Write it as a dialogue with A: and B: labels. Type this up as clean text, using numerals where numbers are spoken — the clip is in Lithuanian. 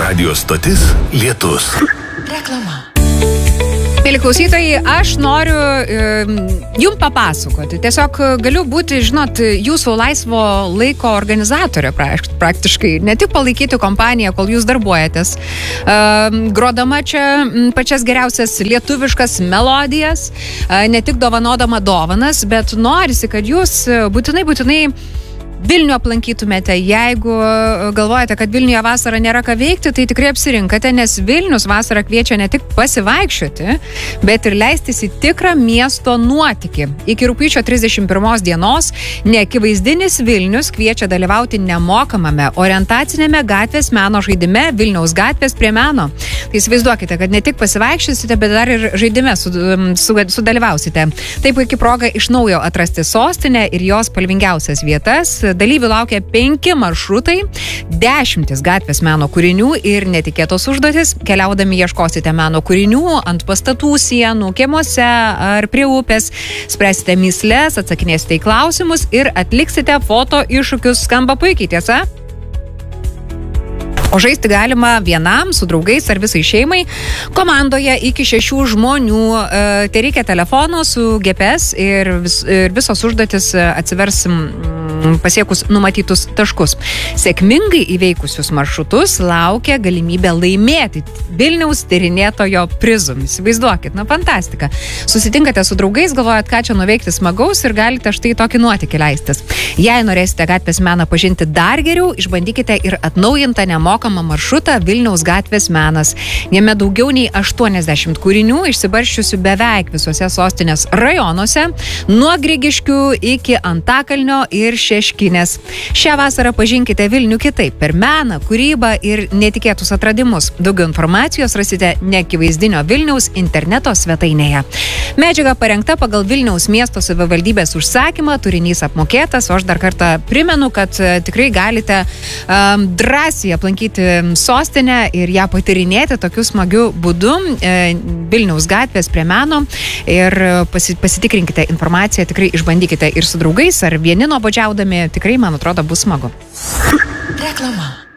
A: Radio stotis Lietus.
B: Reklama.
C: Mėly klausytojai, aš noriu jums papasakoti. Tiesiog galiu būti, jūsų laisvo laiko organizatorė praktiškai. Ne tik palaikyti kompaniją, kol jūs darbuojatės, grodama čia pačias geriausias lietuviškas melodijas, ne tik dovanodama dovanas, bet norisi, kad jūs būtinai Vilnių aplankytumėte. Jeigu galvojate, kad Vilniuje vasarą nėra ką veikti, tai tikrai apsirinkate, nes Vilnius vasarą kviečia ne tik pasivaikščioti, bet ir leistis į tikrą miesto nuotykį. Iki rugpjūčio 31 dienos neakivaizdinis Vilnius kviečia dalyvauti nemokamame orientacinėme gatvės meno žaidime Vilniaus gatvės prie meno. Tai įsivaizduokite, kad ne tik pasivaikščiosite, bet dar ir žaidime sudalyvausite. Tai puikia proga iš naujo atrasti sostinę ir jos spalvingiausias vietas. Dalyvių laukia 5 maršrutai, 10 gatvės meno kūrinių ir netikėtos užduotis. Keliaudami ieškosite meno kūrinių ant pastatų, sienų, kiemuose ar prie upės. Spręsite mįsles, atsakinėsite į klausimus ir atliksite foto iššūkius. Skamba puikiai, tiesa? O žaisti galima vienam, su draugais ar visai šeimai. Komandoje iki 6 žmonių. Tai reikia telefono su GPS ir visos užduotis atsivers pasiekus numatytus taškus. Sėkmingai įveikusius maršrutus laukia galimybė laimėti Vilniaus tyrinėtojo prizų. Įsivaizduokit, fantastika. Susitinkate su draugais, galvojat, ką čia nuveikti smagaus ir galite štai tokį nuotykį leistis. Jei norėsite gatvės meną pažinti dar geriau, išbandykite ir atnaujintą nemokamą maršrutą Vilniaus gatvės menas. Jame daugiau nei 80 kūrinių, išsibarsčiusių beveik visose sostinės rajonuose, nuo Grigiškių iki Antakalnio ir Šeškinės. Šią vasarą pažinkite Vilnių kitaip, per meną, kūrybą ir netikėtus atradimus. Daugiau informacijos rasite neakivaizdinio Vilniaus interneto svetainėje. Medžiaga parengta pagal Vilniaus miesto savivaldybės užsakymą, turinys apmokėtas, o aš dar kartą primenu, kad tikrai galite drąsiai aplankyti sostinę ir ją patyrinėti tokiu smagiu būdu Vilniaus gatvės prie meno ir pasitikrinkite informaciją, tikrai išbandykite ir su draugais ar vieni nuobodžiaudami, tikrai, man atrodo, bus smagu.
B: Reklama.